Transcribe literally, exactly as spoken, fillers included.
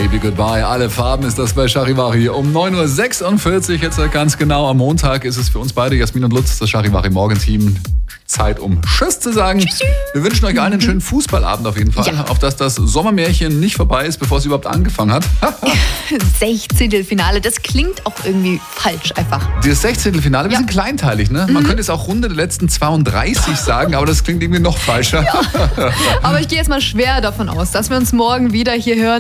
Baby Goodbye. Alle Farben ist das bei Charivari. Um neun Uhr sechsundvierzig, jetzt ganz genau am Montag, ist es für uns beide, Jasmin und Lutz, das Charivari Morgenteam. Zeit, um Tschüss zu sagen. Tschüssi. Wir wünschen euch allen einen schönen Fußballabend auf jeden Fall. Ja. Auf dass das Sommermärchen nicht vorbei ist, bevor es überhaupt angefangen hat. Sechzehntelfinale, das klingt auch irgendwie falsch einfach. Das Sechzehntelfinale, wir ja. sind kleinteilig, ne? Man mhm. könnte jetzt auch Runde der letzten zweiunddreißig sagen, aber das klingt irgendwie noch falscher. Ja. Aber ich gehe jetzt mal schwer davon aus, dass wir uns morgen wieder hier hören.